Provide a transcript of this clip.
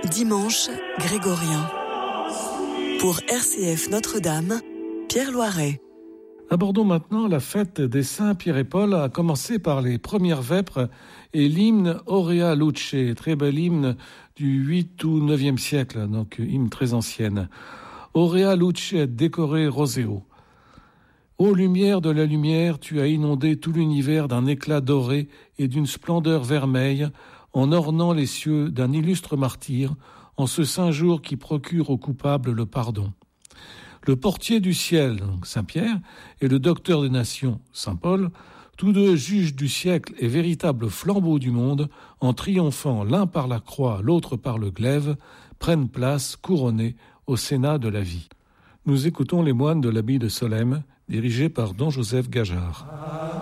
Dimanche grégorien. Pour RCF Notre-Dame, Pierre Loiret. Abordons maintenant la fête des Saints Pierre et Paul, à commencer par les premières vêpres et l'hymne Aurea Luce, très bel hymne du 8 ou 9e siècle, donc hymne très ancienne. Aurea Luce décoré roseo. Ô lumière de la lumière, tu as inondé tout l'univers d'un éclat doré et d'une splendeur vermeille, en ornant les cieux d'un illustre martyr, en ce saint jour qui procure aux coupables le pardon. Le portier du ciel, donc Saint Pierre, et le docteur des nations, Saint Paul, tous deux juges du siècle et véritables flambeaux du monde, en triomphant l'un par la croix, l'autre par le glaive, prennent place couronnés au Sénat de la vie. Nous écoutons les moines de l'abbaye de Solesmes, dirigés par don Joseph Gajard.